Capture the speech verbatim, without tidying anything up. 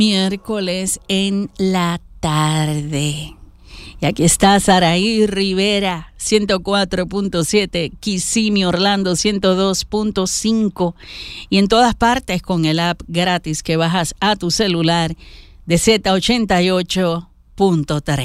Miércoles en la tarde. Y aquí está Saraí Rivera, ciento cuatro punto siete, Kissimmee, Orlando, ciento dos punto cinco. Y en todas partes con el app gratis que bajas a tu celular de Z ochenta y ocho punto tres.